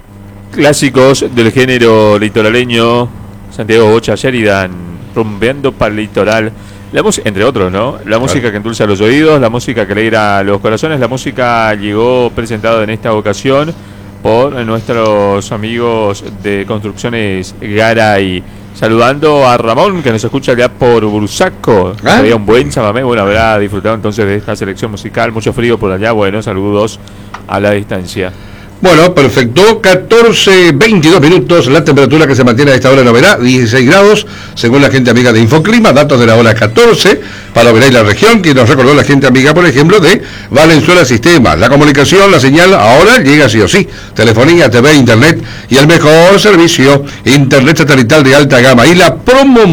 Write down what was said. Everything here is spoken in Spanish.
Clásicos del género litoraleño, Santiago Bocha, Sheridan, rumbeando para el litoral. La música, entre otros, ¿no? La música que endulza los oídos, la música que alegra los corazones. La música llegó presentada en esta ocasión por nuestros amigos de Construcciones Garay. Saludando a Ramón, que nos escucha allá por Bursaco. Había un buen chamamé. Bueno, habrá disfrutado entonces de esta selección musical. Mucho frío por allá. Bueno, saludos a la distancia. Bueno, perfecto, 14:22 minutos, la temperatura que se mantiene a esta hora en Oberá, 16 grados, según la gente amiga de Infoclima, datos de la hora 14, para Oberá y la región, que nos recordó la gente amiga, por ejemplo, de Valenzuela Sistemas. La comunicación, la señal, ahora llega sí o sí, telefonía, TV, internet y el mejor servicio, internet satelital de alta gama, y la promo